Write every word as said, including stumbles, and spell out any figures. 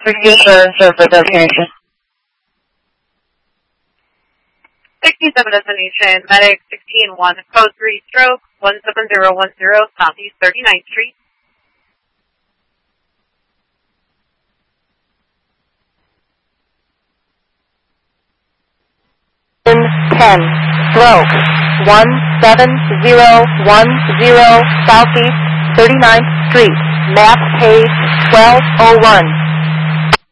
Insurance Service Destination. sixty-seven Destination, Medic sixteen one, code three stroke, one seven zero one zero, Southeast thirty-ninth Street. ten, stroke, one seven zero one zero, Southeast thirty-ninth Street, map page twelve oh one.